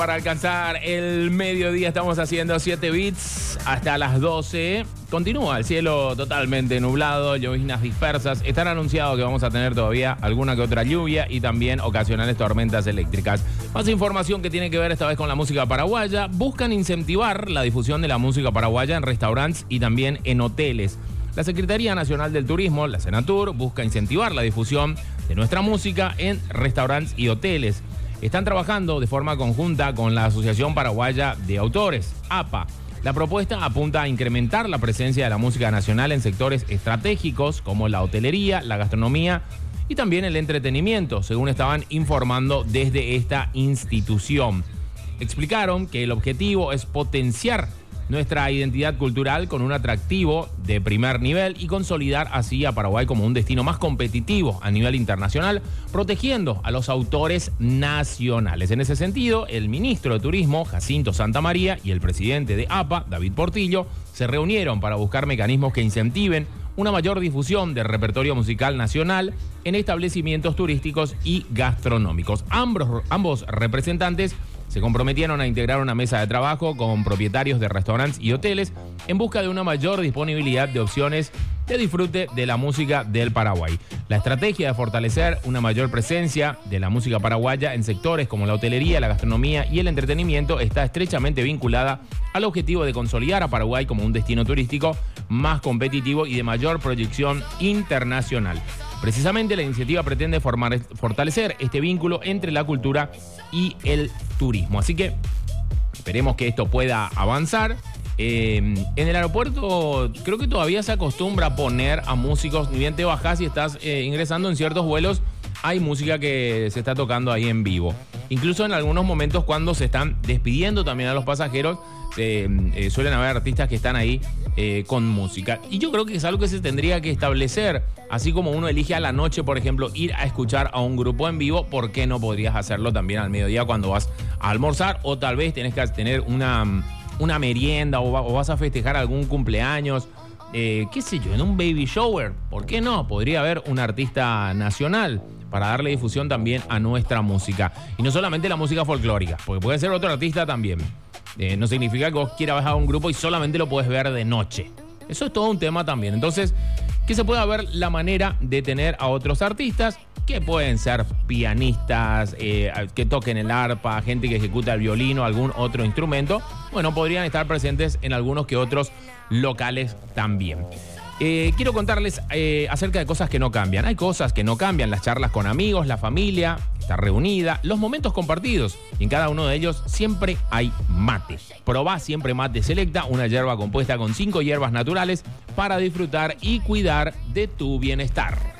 Para alcanzar el mediodía estamos haciendo 7 bits hasta las 12. Continúa el cielo totalmente nublado, lloviznas dispersas. Están anunciado que vamos a tener todavía alguna que otra lluvia y también ocasionales tormentas eléctricas. Más información que tiene que ver esta vez con la música paraguaya. Buscan incentivar la difusión de la música paraguaya en restaurantes y también en hoteles. La Secretaría Nacional del Turismo, la Senatur, busca incentivar la difusión de nuestra música en restaurantes y hoteles. Están trabajando de forma conjunta con la Asociación Paraguaya de Autores, APA. La propuesta apunta a incrementar la presencia de la música nacional en sectores estratégicos como la hotelería, la gastronomía y también el entretenimiento, según estaban informando desde esta institución. Explicaron que el objetivo es potenciar nuestra identidad cultural con un atractivo de primer nivel y consolidar así a Paraguay como un destino más competitivo a nivel internacional, protegiendo a los autores nacionales. En ese sentido, el ministro de Turismo, Jacinto Santamaría, y el presidente de APA, David Portillo, se reunieron para buscar mecanismos que incentiven una mayor difusión del repertorio musical nacional en establecimientos turísticos y gastronómicos. Ambos representantes se comprometieron a integrar una mesa de trabajo con propietarios de restaurantes y hoteles en busca de una mayor disponibilidad de opciones de disfrute de la música del Paraguay. La estrategia de fortalecer una mayor presencia de la música paraguaya en sectores como la hotelería, la gastronomía y el entretenimiento está estrechamente vinculada al objetivo de consolidar a Paraguay como un destino turístico más competitivo y de mayor proyección internacional. Precisamente la iniciativa pretende fortalecer este vínculo entre la cultura y el turismo. Así que esperemos que esto pueda avanzar. En el aeropuerto creo que todavía se acostumbra a poner a músicos, ni bien te bajás y estás ingresando en ciertos vuelos, hay música que se está tocando ahí en vivo. Incluso en algunos momentos cuando se están despidiendo también a los pasajeros, suelen haber artistas que están ahí con música. Y yo creo que es algo que se tendría que establecer. Así como uno elige a la noche, por ejemplo, ir a escuchar a un grupo en vivo, ¿por qué no podrías hacerlo también al mediodía cuando vas a almorzar? O tal vez tenés que tener una merienda o vas a festejar algún cumpleaños, qué sé yo, en un baby shower. ¿Por qué no? Podría haber un artista nacional para darle difusión también a nuestra música. Y no solamente la música folclórica, porque puede ser otro artista también. No significa que vos quieras bajar a un grupo y solamente lo puedes ver de noche. Eso es todo un tema también. Entonces, que se pueda ver la manera de tener a otros artistas que pueden ser pianistas, que toquen el arpa, gente que ejecuta el violín o algún otro instrumento. Bueno, podrían estar presentes en algunos que otros locales también. Quiero contarles acerca de cosas que no cambian. Hay cosas que no cambian: las charlas con amigos, la familia está reunida, los momentos compartidos. Y en cada uno de ellos siempre hay mate. Probá siempre Mate Selecta, una yerba compuesta con 5 hierbas naturales para disfrutar y cuidar de tu bienestar.